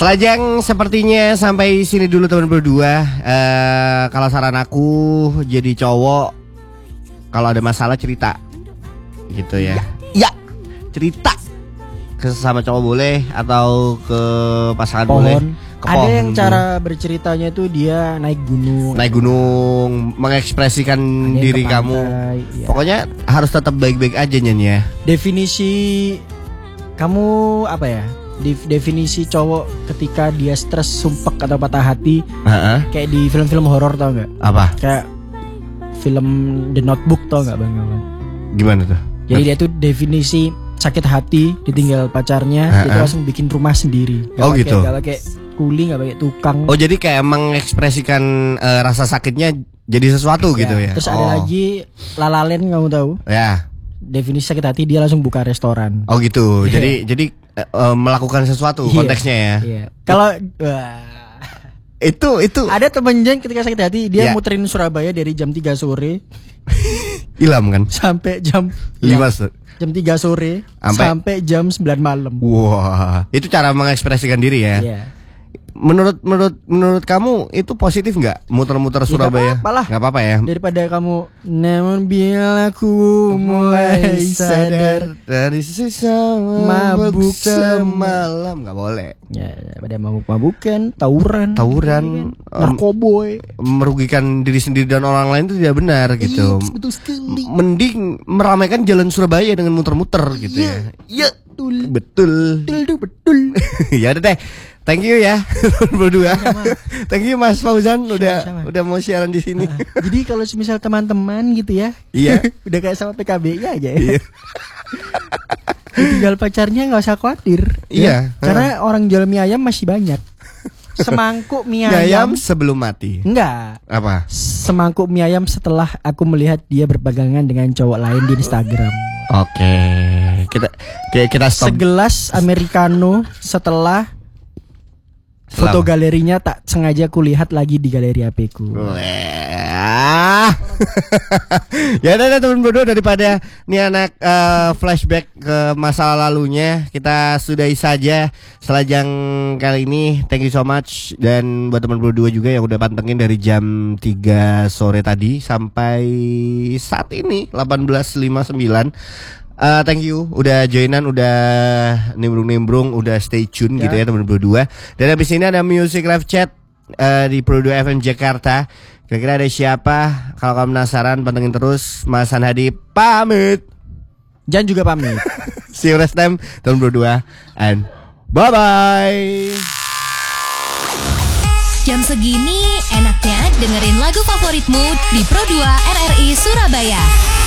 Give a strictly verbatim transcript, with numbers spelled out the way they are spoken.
Selajang sepertinya sampai sini dulu teman berdua. uh, Kalau saran aku jadi cowok, kalau ada masalah cerita gitu ya. Ya, cerita ke sesama cowok boleh, atau ke pasangan pohon. boleh. Ke ada pohon yang tuh. cara berceritanya tuh dia naik gunung. Naik gunung, mengekspresikan Ada yang diri ke kamu. pantai, iya. Pokoknya harus tetap baik-baik aja nyanyi ya. Definisi kamu apa ya? Def- definisi cowok ketika dia stres, sumpek atau patah hati, Heeh. kayak di film-film horor tau nggak? Apa? Kayak film The Notebook tau nggak bang? Gimana tuh? Jadi dia tuh definisi sakit hati, ditinggal pacarnya, Ha-ha. dia tuh langsung bikin rumah sendiri. Gak Oh, pakai, gitu. Gak pakai kuli, gak pakai tukang. Oh, jadi kayak mengekspresikan eh, rasa sakitnya jadi sesuatu gitu ya. Terus Oh. ada lagi La La Land, kamu tahu? Ya. Definisi sakit hati dia langsung buka restoran. Oh gitu. Jadi jadi eh, eh, melakukan sesuatu Iya. konteksnya ya. Iya. Kalau wah. Itu itu Ada temen Jen ketika sakit hati dia Iya. muterin Surabaya dari jam tiga sore ilham kan? sampai jam Lima. ya, jam tiga sore Sampai- sampai jam sembilan malam. Wah, itu cara mengekspresikan diri ya. Iya. Menurut menurut menurut kamu itu positif nggak? Muter-muter Surabaya? apa-apa lah. Nggak apa-apa ya. Daripada kamu namun bila aku mulai sadar dari sisa mabuk mabuk semalam, nggak boleh. ya, pada mabuk-mabukan, tawuran, Tawuran, iya kan? em, narkoboy. Merugikan diri sendiri dan orang lain itu tidak benar gitu. Iya, betul sekali. Mending meramaikan jalan Surabaya dengan muter-muter gitu ya. Iya, Betul. betul. Betul, betul. Ya udah deh. Thank you ya berdua. Thank you Mas Fauzan udah Sama-sama. udah mau siaran di sini. Jadi kalau misal teman-teman gitu ya, Iya. udah kayak sama P K B-nya aja ya. Iya. Tinggal pacarnya nggak usah khawatir. Iya. Ya. Karena orang jual mie ayam masih banyak. Semangkuk mie Mie ayam. ayam sebelum mati. Enggak. Apa? Semangkuk mie ayam setelah aku melihat dia berpegangan dengan cowok lain di Instagram. Oke. Kita kita, kita stop. Segelas americano setelah Setelah foto apa? galerinya tak sengaja kulihat lagi di galeri H P-ku. Wah. Ya udah teman berdua, daripada nih anak eh, flashback ke masa lalunya, kita sudahi saja selajang kali ini. Thank you so much, dan buat teman berdua juga yang udah pantengin dari jam tiga sore tadi sampai saat ini delapan belas lima puluh sembilan. Uh, thank you udah joinan, udah nimbrung-nimbrung, udah stay tune Ya. gitu ya teman berdua. Dan habis ini ada music live chat uh, di Pro dua F M Jakarta. Kira-kira ada siapa? Kalau kamu penasaran, pantengin terus. Mas Hadi pamit. Jan juga pamit. See you next time teman berdua, and bye bye. Jam segini enaknya dengerin lagu favoritmu di Pro dua R R I Surabaya.